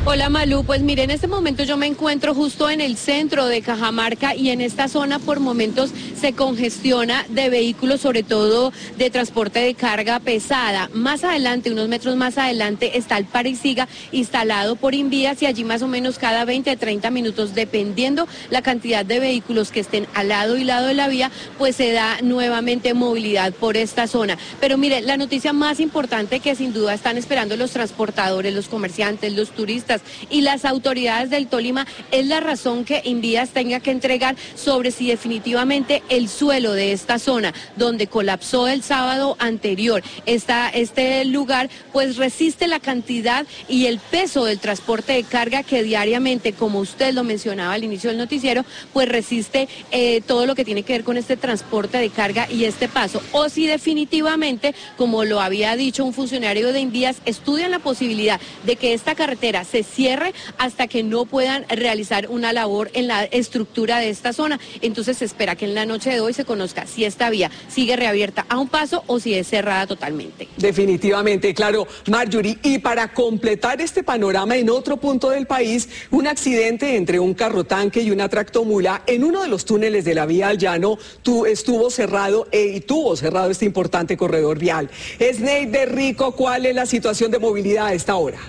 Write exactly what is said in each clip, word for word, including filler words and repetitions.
Hola Malú, pues mire, en este momento yo me encuentro justo en el centro de Cajamarca y en esta zona por momentos se congestiona de vehículos, sobre todo de transporte de carga pesada. Más adelante, unos metros más adelante, está el Pare y Siga instalado por Invías y allí más o menos cada veinte a treinta minutos, dependiendo la cantidad de vehículos que estén al lado y lado de la vía, pues se da nuevamente movilidad por esta zona. Pero mire, la noticia más importante que sin duda están esperando los transportadores, los comerciantes, los turistas y las autoridades del Tolima es la razón que Invías tenga que entregar sobre si definitivamente el suelo de esta zona donde colapsó el sábado anterior, está este lugar pues resiste la cantidad y el peso del transporte de carga que diariamente, como usted lo mencionaba al inicio del noticiero, pues resiste eh, todo lo que tiene que ver con este transporte de carga y este paso, o si definitivamente, como lo había dicho un funcionario de Invías, estudian la posibilidad de que esta carretera se cierre hasta que no puedan realizar una labor en la estructura de esta zona. Entonces se espera que en la noche de hoy se conozca si esta vía sigue reabierta a un paso o si es cerrada totalmente. Definitivamente, claro, Marjorie. Y para completar este panorama, en otro punto del país, un accidente entre un carro tanque y una tractomula en uno de los túneles de la vía al llano tu, estuvo cerrado eh, y tuvo cerrado este importante corredor vial. Sneider Rico, ¿cuál es la situación de movilidad a esta hora?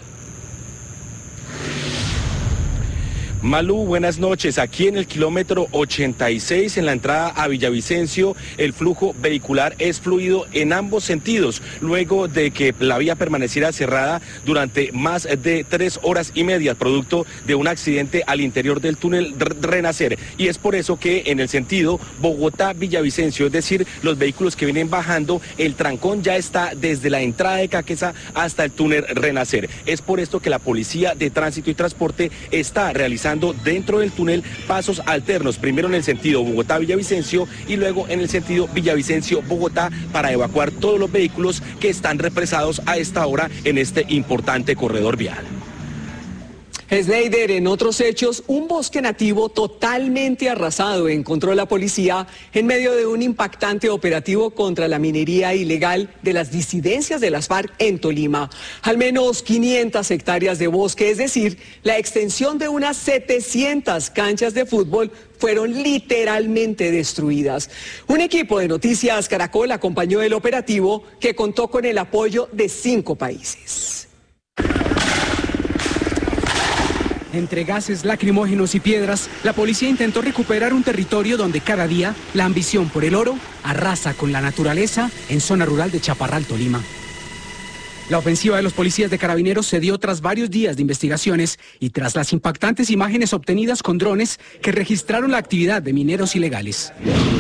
Malú, buenas noches. Aquí en el kilómetro ochenta y seis, en la entrada a Villavicencio, el flujo vehicular es fluido en ambos sentidos, luego de que la vía permaneciera cerrada durante más de tres horas y media, producto de un accidente al interior del túnel Renacer. Y es por eso que en el sentido Bogotá-Villavicencio, es decir, los vehículos que vienen bajando, el trancón ya está desde la entrada de Caquesa hasta el túnel Renacer. Es por esto que la Policía de Tránsito y Transporte está realizando dentro del túnel pasos alternos, primero en el sentido Bogotá-Villavicencio y luego en el sentido Villavicencio-Bogotá, para evacuar todos los vehículos que están represados a esta hora en este importante corredor vial. Sneider, en otros hechos, un bosque nativo totalmente arrasado encontró la policía en medio de un impactante operativo contra la minería ilegal de las disidencias de las FARC en Tolima. Al menos quinientas hectáreas de bosque, es decir, la extensión de unas setecientas canchas de fútbol, fueron literalmente destruidas. Un equipo de Noticias Caracol acompañó el operativo que contó con el apoyo de cinco países. Entre gases lacrimógenos y piedras, la policía intentó recuperar un territorio donde cada día la ambición por el oro arrasa con la naturaleza en zona rural de Chaparral, Tolima. La ofensiva de los policías de Carabineros se dio tras varios días de investigaciones y tras las impactantes imágenes obtenidas con drones que registraron la actividad de mineros ilegales.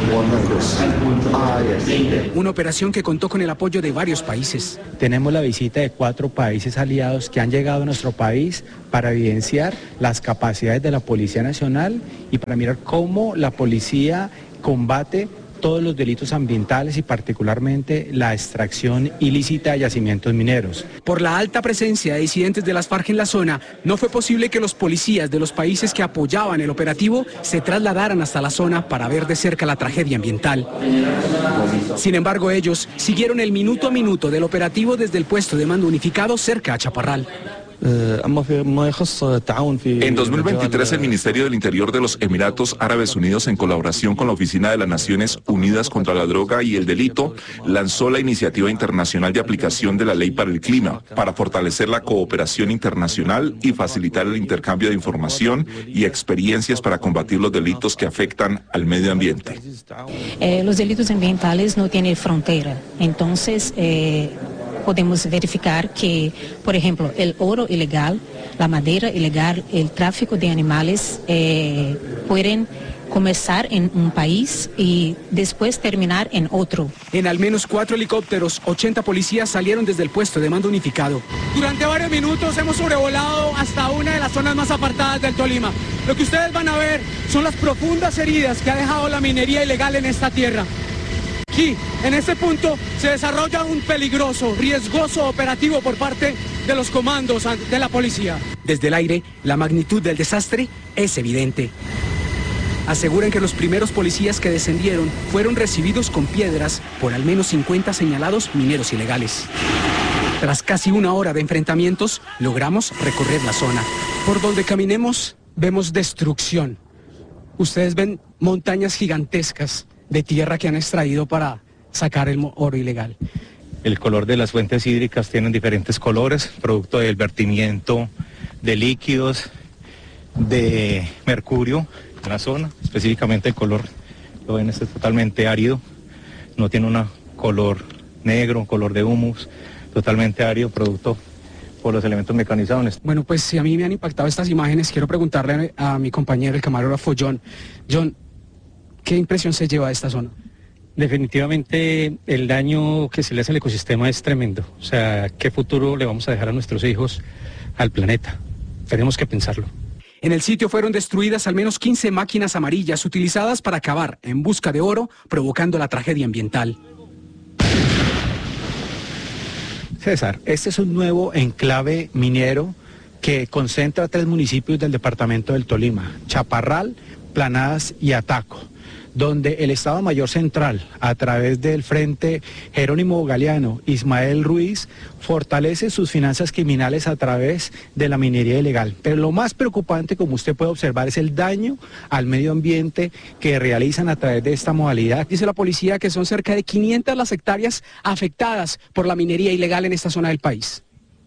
Una operación que contó con el apoyo de varios países. Tenemos la visita de cuatro países aliados que han llegado a nuestro país para evidenciar las capacidades de la Policía Nacional y para mirar cómo la policía combate todos los delitos ambientales y particularmente la extracción ilícita de yacimientos mineros. Por la alta presencia de disidentes de las FARC en la zona, no fue posible que los policías de los países que apoyaban el operativo se trasladaran hasta la zona para ver de cerca la tragedia ambiental. Sin embargo, ellos siguieron el minuto a minuto del operativo desde el puesto de mando unificado cerca a Chaparral. En dos mil veintitrés, el Ministerio del Interior de los Emiratos Árabes Unidos, en colaboración con la Oficina de las Naciones Unidas contra la Droga y el Delito, lanzó la Iniciativa Internacional de Aplicación de la Ley para el Clima, para fortalecer la cooperación internacional y facilitar el intercambio de información y experiencias para combatir los delitos que afectan al medio ambiente. Eh, los delitos ambientales no tienen frontera, entonces eh... podemos verificar que, por ejemplo, el oro ilegal, la madera ilegal, el tráfico de animales eh, pueden comenzar en un país y después terminar en otro. En al menos cuatro helicópteros, ochenta policías salieron desde el puesto de mando unificado. Durante varios minutos hemos sobrevolado hasta una de las zonas más apartadas del Tolima. Lo que ustedes van a ver son las profundas heridas que ha dejado la minería ilegal en esta tierra. Aquí, en este punto, se desarrolla un peligroso, riesgoso operativo por parte de los comandos de la policía. Desde el aire, la magnitud del desastre es evidente. Aseguran que los primeros policías que descendieron fueron recibidos con piedras por al menos cincuenta señalados mineros ilegales. Tras casi una hora de enfrentamientos, logramos recorrer la zona. Por donde caminemos, vemos destrucción. Ustedes ven montañas gigantescas de tierra que han extraído para sacar el oro ilegal. El color de las fuentes hídricas tienen diferentes colores, producto del vertimiento de líquidos, de mercurio en la zona, específicamente el color, lo ven, este es totalmente árido, no tiene un color negro, un color de humus, totalmente árido, producto por los elementos mecanizados. Bueno, pues si a mí me han impactado estas imágenes, quiero preguntarle a mi compañero, el camarógrafo John. John, ¿qué impresión se lleva de esta zona? Definitivamente el daño que se le hace al ecosistema es tremendo. O sea, ¿qué futuro le vamos a dejar a nuestros hijos al planeta? Tenemos que pensarlo. En el sitio fueron destruidas al menos quince máquinas amarillas utilizadas para cavar en busca de oro, provocando la tragedia ambiental. César, este es un nuevo enclave minero que concentra tres municipios del departamento del Tolima: Chaparral, Planadas y Ataco, donde el Estado Mayor Central, a través del Frente Jerónimo Galeano, Ismael Ruiz, fortalece sus finanzas criminales a través de la minería ilegal. Pero lo más preocupante, como usted puede observar, es el daño al medio ambiente que realizan a través de esta modalidad. Dice la policía que son cerca de quinientas las hectáreas afectadas por la minería ilegal en esta zona del país.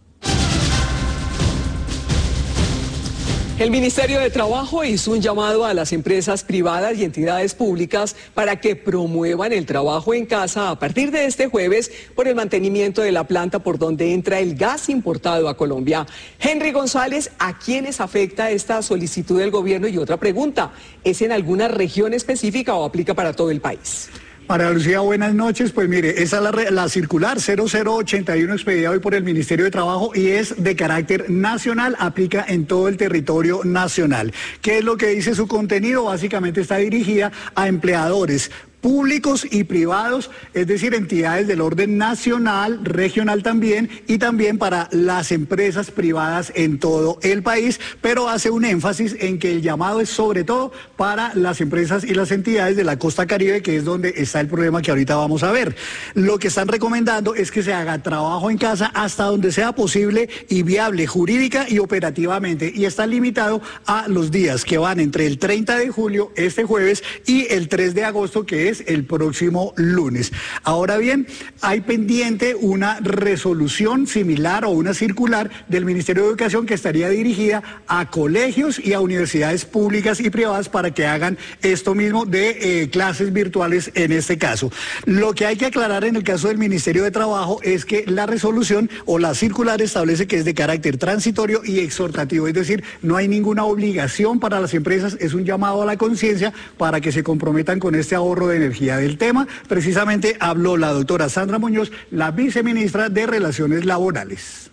El Ministerio de Trabajo hizo un llamado a las empresas privadas y entidades públicas para que promuevan el trabajo en casa a partir de este jueves por el mantenimiento de la planta por donde entra el gas importado a Colombia. Henry González, ¿a quiénes afecta esta solicitud del gobierno? Y otra pregunta, ¿es en alguna región específica o aplica para todo el país? María Lucía, buenas noches. Pues mire, esa es la, la circular cero cero ochenta y uno expedida hoy por el Ministerio de Trabajo y es de carácter nacional, aplica en todo el territorio nacional. ¿Qué es lo que dice su contenido? Básicamente está dirigida a empleadores públicos y privados, es decir, entidades del orden nacional, regional también, y también para las empresas privadas en todo el país, pero hace un énfasis en que el llamado es sobre todo para las empresas y las entidades de la costa caribe, que es donde está el problema que ahorita vamos a ver. Lo que están recomendando es que se haga trabajo en casa hasta donde sea posible y viable jurídica y operativamente, y está limitado a los días que van entre el treinta de julio, este jueves, y el tres de agosto, que es el próximo lunes. Ahora bien, hay pendiente una resolución similar o una circular del Ministerio de Educación que estaría dirigida a colegios y a universidades públicas y privadas para que hagan esto mismo de eh, clases virtuales en este caso. Lo que hay que aclarar en el caso del Ministerio de Trabajo es que la resolución o la circular establece que es de carácter transitorio y exhortativo, es decir, no hay ninguna obligación para las empresas, es un llamado a la conciencia para que se comprometan con este ahorro de energía. Del tema precisamente habló la doctora Sandra Muñoz, la viceministra de Relaciones Laborales.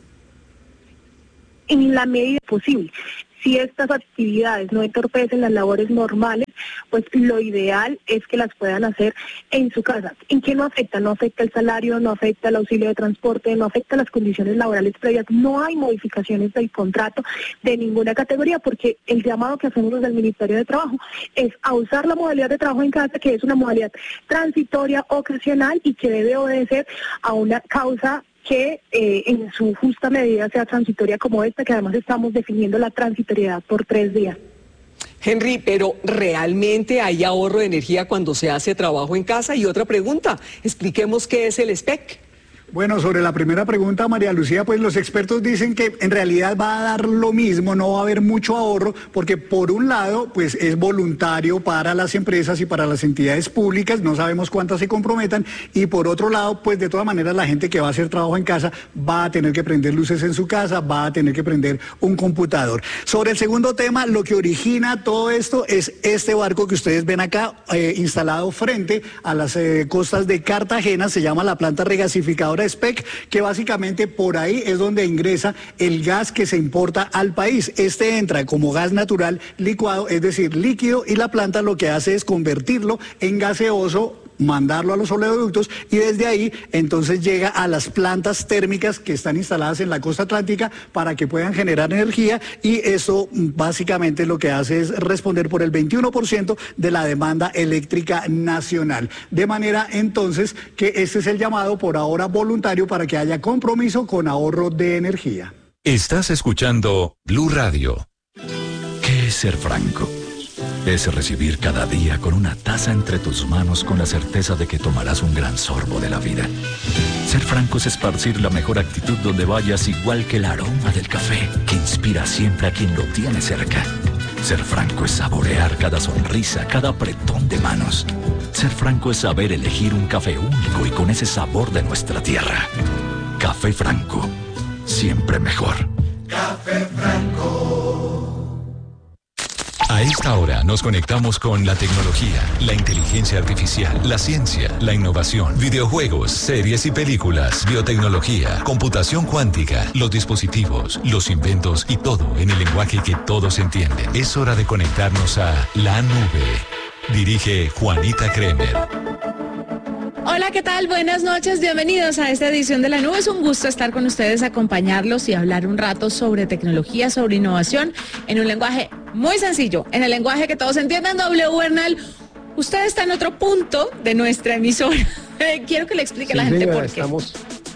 En la medida posible, si estas actividades no entorpecen las labores normales, pues lo ideal es que las puedan hacer en su casa. ¿En qué no afecta? No afecta el salario, no afecta el auxilio de transporte, no afecta las condiciones laborales previas, no hay modificaciones del contrato de ninguna categoría, porque el llamado que hacemos desde el Ministerio de Trabajo es a usar la modalidad de trabajo en casa, que es una modalidad transitoria, ocasional y que debe obedecer a una causa que eh, en su justa medida sea transitoria como esta, que además estamos definiendo la transitoriedad por tres días. Henry, pero ¿realmente hay ahorro de energía cuando se hace trabajo en casa? Y otra pregunta, expliquemos qué es el S P E C. Bueno, sobre la primera pregunta, María Lucía, pues los expertos dicen que en realidad va a dar lo mismo, no va a haber mucho ahorro, porque por un lado, pues es voluntario para las empresas y para las entidades públicas, no sabemos cuántas se comprometan, y por otro lado, pues de todas maneras la gente que va a hacer trabajo en casa va a tener que prender luces en su casa, va a tener que prender un computador. Sobre el segundo tema, lo que origina todo esto es este barco que ustedes ven acá, eh, instalado frente a las eh, costas de Cartagena, se llama la planta regasificadora S P E C, que básicamente por ahí es donde ingresa el gas que se importa al país. Este entra como gas natural licuado, es decir, líquido, y la planta lo que hace es convertirlo en gaseoso mandarlo a los oleoductos y desde ahí entonces llega a las plantas térmicas que están instaladas en la costa atlántica para que puedan generar energía, y eso básicamente lo que hace es responder por el veintiuno por ciento de la demanda eléctrica nacional. De manera entonces que este es el llamado por ahora voluntario para que haya compromiso con ahorro de energía. Estás escuchando Blue Radio. ¿Qué es ser franco? Es recibir cada día con una taza entre tus manos con la certeza de que tomarás un gran sorbo de la vida. Ser franco es esparcir la mejor actitud donde vayas, igual que el aroma del café que inspira siempre a quien lo tiene cerca. Ser franco es saborear cada sonrisa, cada apretón de manos. Ser franco es saber elegir un café único y con ese sabor de nuestra tierra. Café Franco, siempre mejor. Café Franco. A esta hora nos conectamos con la tecnología, la inteligencia artificial, la ciencia, la innovación, videojuegos, series y películas, biotecnología, computación cuántica, los dispositivos, los inventos y todo en el lenguaje que todos entienden. Es hora de conectarnos a La Nube. Dirige Juanita Kremer. Hola, ¿qué tal? Buenas noches, bienvenidos a esta edición de La Nube. Es un gusto estar con ustedes, acompañarlos y hablar un rato sobre tecnología, sobre innovación, en un lenguaje muy sencillo, en el lenguaje que todos entienden. W Bernal, usted está en otro punto de nuestra emisora. Quiero que le explique sí, a la gente señora, por qué. Estamos...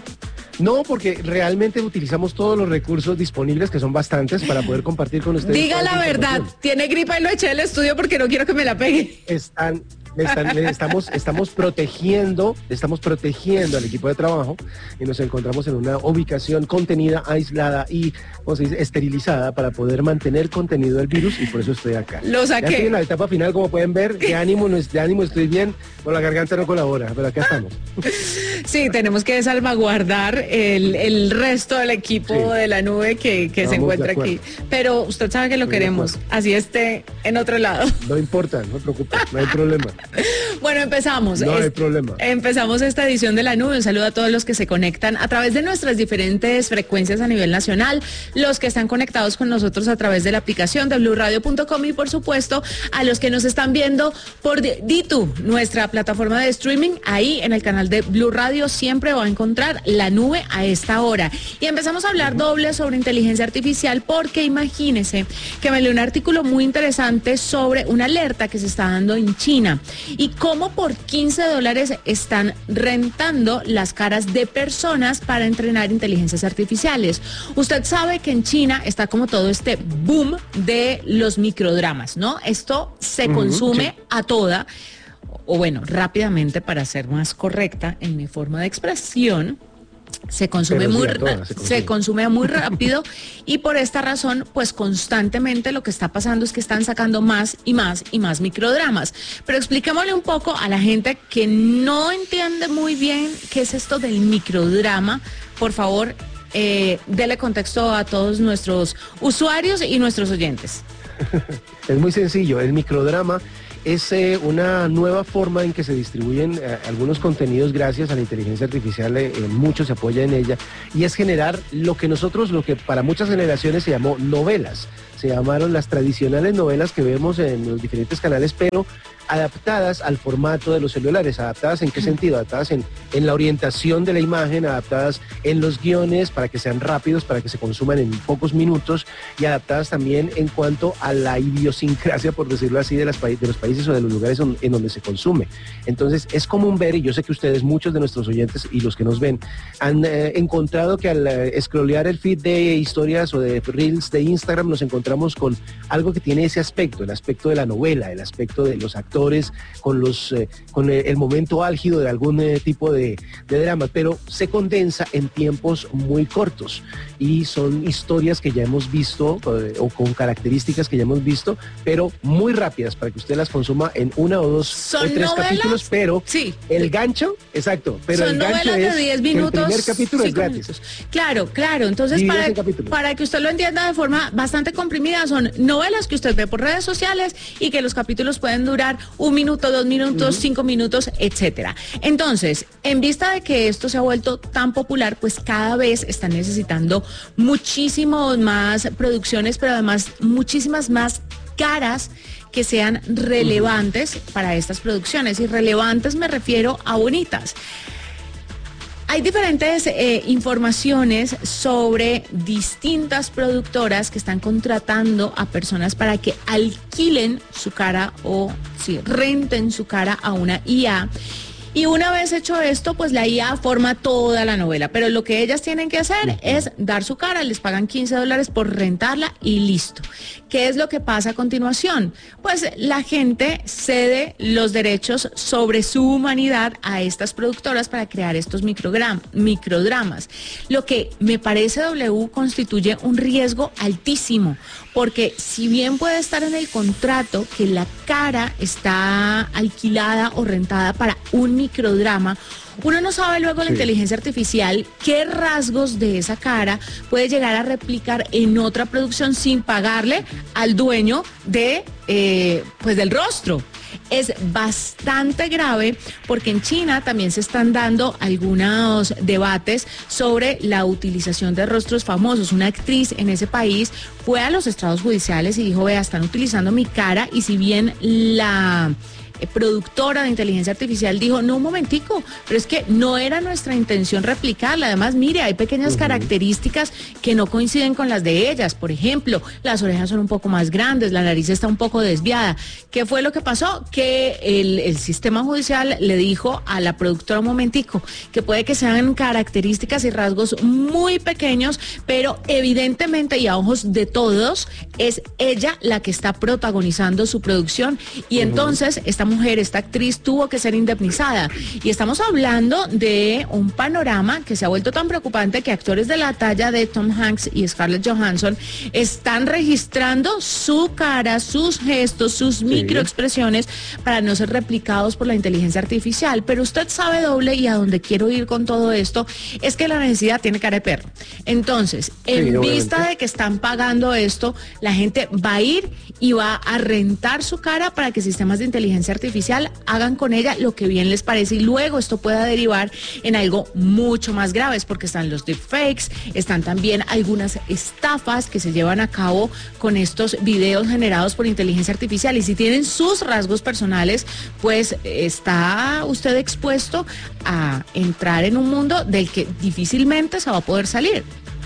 No, porque realmente utilizamos todos los recursos disponibles, que son bastantes, para poder compartir con ustedes. Diga la verdad, tiene gripa y lo eché del estudio porque no quiero que me la pegue. Están... Le están, le estamos, estamos protegiendo, estamos protegiendo al equipo de trabajo y nos encontramos en una ubicación contenida, aislada y, como se dice, esterilizada para poder mantener contenido del virus, y por eso estoy acá. Lo saqué. Ya estoy en la etapa final, como pueden ver, de ánimo, no es, de ánimo estoy bien, con la garganta no colabora, pero acá estamos. Sí, tenemos que salvaguardar el, el resto del equipo sí. de La Nube que, que se encuentra aquí. Pero usted sabe que lo Estoy queremos, así esté en otro lado. No importa, no se preocupe, no hay problema. Bueno, empezamos. No es, hay problema. Empezamos esta edición de La Nube. Un saludo a todos los que se conectan a través de nuestras diferentes frecuencias a nivel nacional, los que están conectados con nosotros a través de la aplicación de blue radio punto com y, por supuesto, a los que nos están viendo por Ditu, nuestra plataforma de streaming. Ahí en el canal de Blue Radio siempre va a encontrar La Nube a esta hora. Y empezamos a hablar uh-huh. doble sobre inteligencia artificial, porque imagínense que me leí un artículo muy interesante sobre una alerta que se está dando en China y cómo por quince dólares están rentando las caras de personas para entrenar inteligencias artificiales. Usted sabe que en China está como todo este boom de los microdramas, ¿no? Esto se uh-huh, consume sí. a toda, o bueno, rápidamente, para ser más correcta en mi forma de expresión. Se consume muy toda, se, consume. se consume muy rápido y por esta razón, pues constantemente lo que está pasando es que están sacando más y más y más microdramas. Pero expliquémosle un poco a la gente que no entiende muy bien qué es esto del microdrama. Por favor, eh, dele contexto a todos nuestros usuarios y nuestros oyentes. Es muy sencillo, el microdrama es eh, una nueva forma en que se distribuyen eh, algunos contenidos gracias a la inteligencia artificial, eh, mucho se apoya en ella, y es generar lo que nosotros, lo que para muchas generaciones se llamó novelas, se llamaron las tradicionales novelas que vemos en los diferentes canales, pero adaptadas al formato de los celulares. ¿Adaptadas en qué sentido? Adaptadas en, en la orientación de la imagen, adaptadas en los guiones para que sean rápidos, para que se consuman en pocos minutos, y adaptadas también en cuanto a la idiosincrasia, por decirlo así, de, las, de los países o de los lugares on, en donde se consume. Entonces es común ver, y yo sé que ustedes, muchos de nuestros oyentes y los que nos ven, han eh, encontrado que al eh, scrollear el feed de historias o de reels de Instagram nos encontramos con algo que tiene ese aspecto, el aspecto de la novela, el aspecto de los actores con los eh, con el, el momento álgido de algún eh, tipo de, de drama, pero se condensa en tiempos muy cortos y son historias que ya hemos visto eh, o con características que ya hemos visto, pero muy rápidas para que usted las consuma en una o dos ¿Son o tres novelas? capítulos, pero sí. el gancho, exacto, pero son el gancho novelas es de diez minutos, el primer capítulo es gratis. Minutos. Claro, claro, entonces para, para que usted lo entienda de forma bastante comprimida, son novelas que usted ve por redes sociales y que los capítulos pueden durar un minuto, dos minutos, uh-huh. cinco minutos, etcétera. Entonces, en vista de que esto se ha vuelto tan popular, pues cada vez están necesitando muchísimas más producciones, pero además muchísimas más caras que sean relevantes para estas producciones. Y relevantes me refiero a bonitas. Hay diferentes eh, informaciones sobre distintas productoras que están contratando a personas para que alquilen su cara o sí, renten su cara a una I A. Y una vez hecho esto, pues la I A forma toda la novela. Pero lo que ellas tienen que hacer uh-huh. es dar su cara, les pagan quince dólares por rentarla y listo. ¿Qué es lo que pasa a continuación? Pues la gente cede los derechos sobre su humanidad a estas productoras para crear estos microgram- microdramas. Lo que me parece, W, constituye un riesgo altísimo. Porque si bien puede estar en el contrato que la cara está alquilada o rentada para un microdrama, uno no sabe luego sí. la inteligencia artificial qué rasgos de esa cara puede llegar a replicar en otra producción sin pagarle al dueño de, eh, pues del rostro. Es bastante grave porque en China también se están dando algunos debates sobre la utilización de rostros famosos. Una actriz en ese país fue a los estrados judiciales y dijo, vea, están utilizando mi cara, y si bien la productora de inteligencia artificial dijo, no, un momentico, pero es que no era nuestra intención replicarla. Además, mire, hay pequeñas uh-huh. características que no coinciden con las de ellas. Por ejemplo, las orejas son un poco más grandes, la nariz está un poco desviada. ¿Qué fue lo que pasó? Que el, el sistema judicial le dijo a la productora, un momentico, que puede que sean características y rasgos muy pequeños, pero evidentemente y a ojos de todos, es ella la que está protagonizando su producción, y uh-huh. entonces esta mujer, esta actriz, tuvo que ser indemnizada. Y estamos hablando de un panorama que se ha vuelto tan preocupante que actores de la talla de Tom Hanks y Scarlett Johansson están registrando su cara, sus gestos, sus sí. microexpresiones para no ser replicados por la inteligencia artificial. Pero usted sabe, doble, y a donde quiero ir con todo esto, es que la necesidad tiene cara de perro. Entonces, en sí, vista de que están pagando esto, la gente va a ir y va a rentar su cara para que sistemas de inteligencia artificial hagan con ella lo que bien les parece, y luego esto pueda derivar en algo mucho más grave, porque están los deepfakes, están también algunas estafas que se llevan a cabo con estos videos generados por inteligencia artificial, y si tienen sus rasgos personales, pues está usted expuesto a entrar en un mundo del que difícilmente se va a poder salir.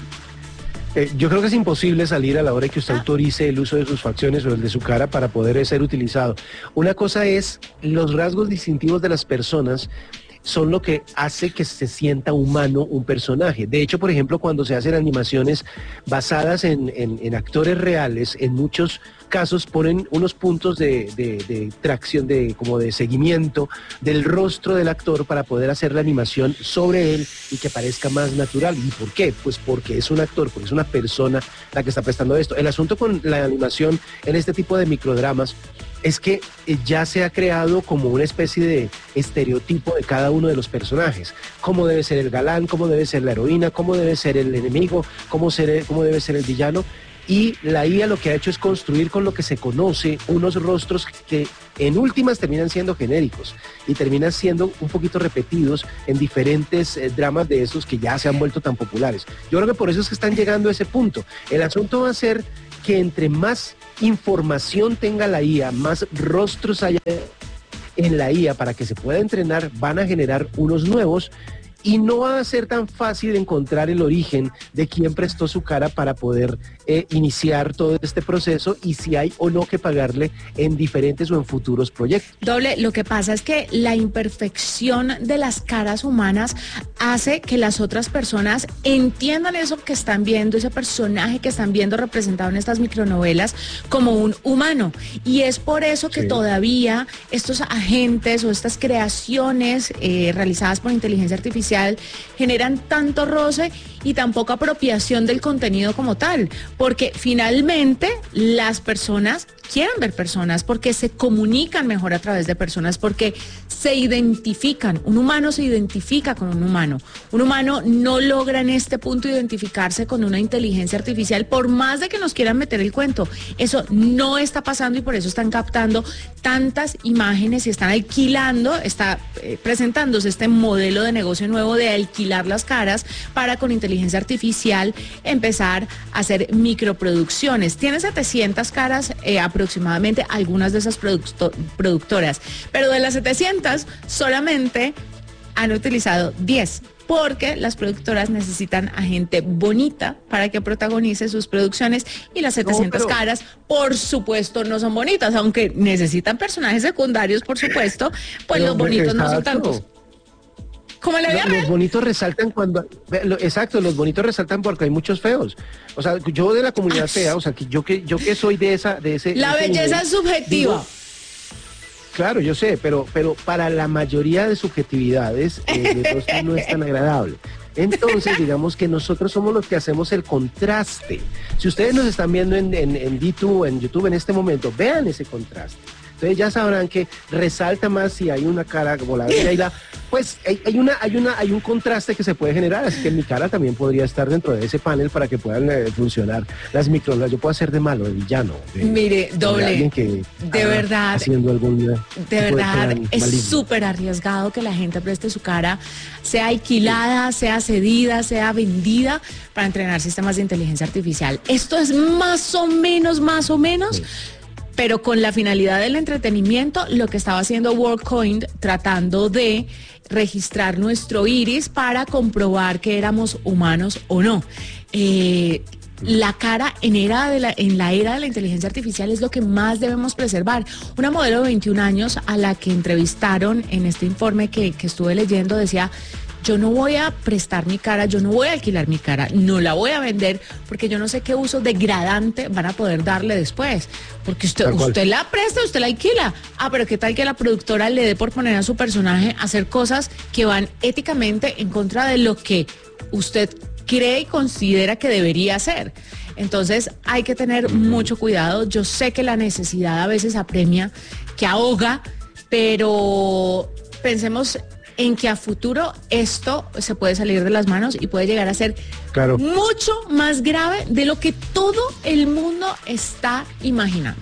Eh, yo creo que es imposible salir a la hora que usted autorice el uso de sus facciones o el de su cara para poder ser utilizado. Una cosa es los rasgos distintivos de las personas, son lo que hace que se sienta humano un personaje. De hecho, por ejemplo, cuando se hacen animaciones basadas en, en, en actores reales, en muchos casos ponen unos puntos de, de, de tracción, de como de seguimiento del rostro del actor para poder hacer la animación sobre él y que parezca más natural. ¿Y por qué? Pues porque es un actor, porque es una persona la que está prestando esto. El asunto con la animación en este tipo de microdramas es que ya se ha creado como una especie de estereotipo de cada uno de los personajes. Cómo debe ser el galán, cómo debe ser la heroína, cómo debe ser el enemigo, cómo, ser, cómo debe ser el villano. Y la I A lo que ha hecho es construir con lo que se conoce unos rostros que en últimas terminan siendo genéricos y terminan siendo un poquito repetidos en diferentes eh, dramas de esos que ya se han vuelto tan populares. Yo creo que por eso es que están llegando a ese punto. El asunto va a ser que entre más información tenga la I A, más rostros haya en la I A para que se pueda entrenar, van a generar unos nuevos. Y no va a ser tan fácil encontrar el origen de quién prestó su cara para poder eh, iniciar todo este proceso y si hay o no que pagarle en diferentes o en futuros proyectos. Doble, lo que pasa es que la imperfección de las caras humanas hace que las otras personas entiendan eso que están viendo, ese personaje que están viendo representado en estas micronovelas como un humano. Y es por eso que sí. todavía estos agentes o estas creaciones eh, realizadas por inteligencia artificial generan tanto roce y tan poca apropiación del contenido como tal, porque finalmente las personas quieren ver personas, porque se comunican mejor a través de personas, porque se identifican. Un humano se identifica con un humano. Un humano no logra en este punto identificarse con una inteligencia artificial, por más de que nos quieran meter el cuento. Eso no está pasando y por eso están captando tantas imágenes y están alquilando, está eh, presentándose este modelo de negocio nuevo nuevo de alquilar las caras para con inteligencia artificial empezar a hacer microproducciones. Tiene setecientas caras eh, aproximadamente, algunas de esas producto- productoras, pero de las setecientas solamente han utilizado diez. Porque las productoras necesitan a gente bonita para que protagonice sus producciones y las setecientas no, pero... caras, por supuesto, no son bonitas, aunque necesitan personajes secundarios, por supuesto, pues pero, los bonitos exacto. no son tantos. ¿Cómo le los, los bonitos resaltan cuando... Lo, exacto, los bonitos resaltan porque hay muchos feos. O sea, yo de la comunidad Ay. fea, o sea, que yo que yo que soy de esa... de ese La de ese belleza nivel, es subjetiva. Digo, claro, yo sé, pero, pero para la mayoría de subjetividades eh, de rostro no es tan agradable. Entonces, digamos que nosotros somos los que hacemos el contraste. Si ustedes nos están viendo en, en, en D dos, en YouTube en este momento, vean ese contraste. Entonces ya sabrán que resalta más si hay una cara voladora y la, pues hay, hay una, hay una, hay un contraste que se puede generar, así que mi cara también podría estar dentro de ese panel para que puedan eh, funcionar las microondas. Yo puedo hacer de malo, de villano. De, Mire, doble. De, que, de verdad. Haciendo algún, de verdad, de es súper arriesgado que la gente preste su cara, sea alquilada, sea cedida, sea vendida para entrenar sistemas de inteligencia artificial. Esto es más o menos, más o menos. Sí. Pero con la finalidad del entretenimiento, lo que estaba haciendo WorldCoin, tratando de registrar nuestro iris para comprobar que éramos humanos o no. Eh, la cara en, era de la, en la era de la inteligencia artificial es lo que más debemos preservar. Una modelo de veintiún años a la que entrevistaron en este informe que, que estuve leyendo decía: yo no voy a prestar mi cara, yo no voy a alquilar mi cara, no la voy a vender porque yo no sé qué uso degradante van a poder darle después. Porque usted, usted la presta, usted la alquila. Ah, pero qué tal que la productora le dé por poner a su personaje a hacer cosas que van éticamente en contra de lo que usted cree y considera que debería hacer. Entonces hay que tener mucho cuidado. Yo sé que la necesidad a veces apremia, que ahoga, pero pensemos en que a futuro esto se puede salir de las manos y puede llegar a ser claro. mucho más grave de lo que todo el mundo está imaginando.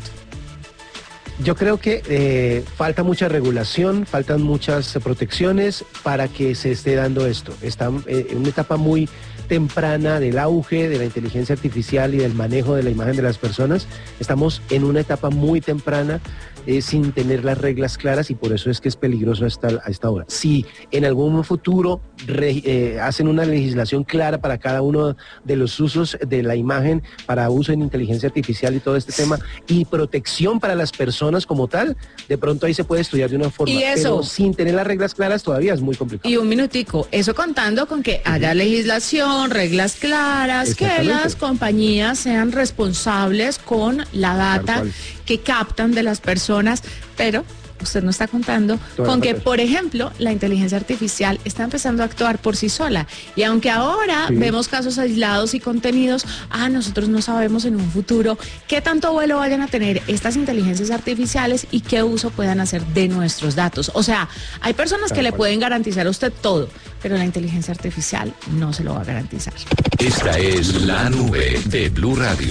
Yo creo que eh, falta mucha regulación, faltan muchas eh, protecciones para que se esté dando esto. Está eh, en una etapa muy temprana del auge de la inteligencia artificial y del manejo de la imagen de las personas. Estamos en una etapa muy temprana eh, sin tener las reglas claras y por eso es que es peligroso a esta, a esta hora. Si en algún futuro re, eh, hacen una legislación clara para cada uno de los usos de la imagen para uso en inteligencia artificial y todo este tema y protección para las personas como tal, de pronto ahí se puede estudiar de una forma, ¿y eso? Pero sin tener las reglas claras todavía es muy complicado. Y un minutico, eso contando con que haya legislación, reglas claras, que las compañías sean responsables con la data que captan de las personas, pero usted no está contando Toda con que, por ejemplo, la inteligencia artificial está empezando a actuar por sí sola. Y aunque ahora sí. vemos casos aislados y contenidos, ah, nosotros no sabemos en un futuro qué tanto vuelo vayan a tener estas inteligencias artificiales y qué uso puedan hacer de nuestros datos. O sea, hay personas Tal que cual. le pueden garantizar a usted todo, pero la inteligencia artificial no se lo va a garantizar. Esta es la nube de Blue Radio.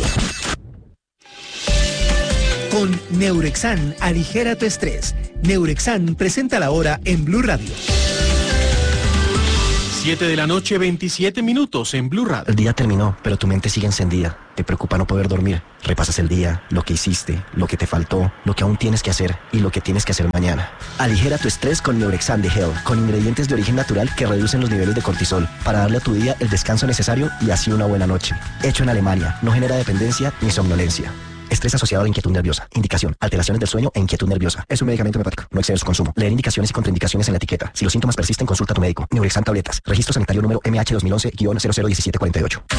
Con Neurexan, aligera tu estrés. Neurexan presenta la hora en Blue Radio. siete de la noche, veintisiete minutos en Blue Radio. El día terminó, pero tu mente sigue encendida. Te preocupa no poder dormir. Repasas el día, lo que hiciste, lo que te faltó, lo que aún tienes que hacer y lo que tienes que hacer mañana. Aligera tu estrés con Neurexan de Hell, con ingredientes de origen natural que reducen los niveles de cortisol, para darle a tu día el descanso necesario y así una buena noche. Hecho en Alemania, no genera dependencia ni somnolencia. Estrés asociado a la inquietud nerviosa. Indicación: alteraciones del sueño e inquietud nerviosa. Es un medicamento homeopático. No excede su consumo. Leer indicaciones y contraindicaciones en la etiqueta. Si los síntomas persisten, consulta a tu médico. Neurexan tabletas. Registro sanitario número M H dos mil once guion cero cero uno siete cuatro ocho.